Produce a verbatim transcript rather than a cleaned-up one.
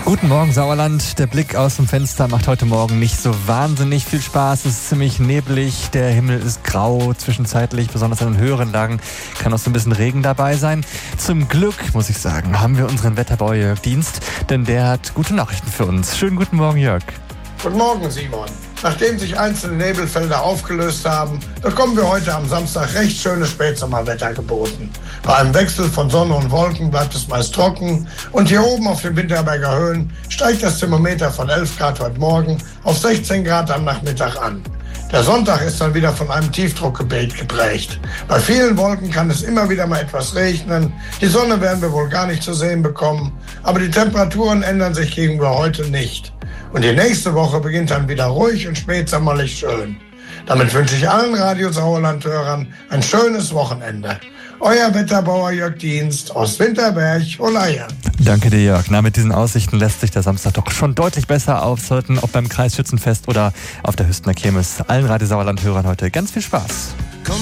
Guten Morgen, Sauerland. Der Blick aus dem Fenster macht heute Morgen nicht so wahnsinnig viel Spaß. Es ist ziemlich neblig, der Himmel ist grau, zwischenzeitlich, besonders an den höheren Lagen, kann auch so ein bisschen Regen dabei sein. Zum Glück, muss ich sagen, haben wir unseren Wetterbauer Jörg Dienst, denn der hat gute Nachrichten für uns. Schönen guten Morgen, Jörg. Guten Morgen, Simon. Nachdem sich einzelne Nebelfelder aufgelöst haben, bekommen wir heute am Samstag recht schönes Spätsommerwetter geboten. Bei einem Wechsel von Sonne und Wolken bleibt es meist trocken und hier oben auf den Winterberger Höhen steigt das Thermometer von elf Grad heute Morgen auf sechzehn Grad am Nachmittag an. Der Sonntag ist dann wieder von einem Tiefdruckgebiet geprägt. Bei vielen Wolken kann es immer wieder mal etwas regnen. Die Sonne werden wir wohl gar nicht zu sehen bekommen, aber die Temperaturen ändern sich gegenüber heute nicht. Und die nächste Woche beginnt dann wieder ruhig und spätsommerlich schön. Damit wünsche ich allen Radio Sauerland-Hörern ein schönes Wochenende. Euer Wetterbauer Jörg Dienst aus Winterberg-Olayern. Danke dir, Jörg. Na, mit diesen Aussichten lässt sich der Samstag doch schon deutlich besser aushalten, ob beim Kreisschützenfest oder auf der Hüstener Kirmes. Allen Radio Sauerland-Hörern heute ganz viel Spaß.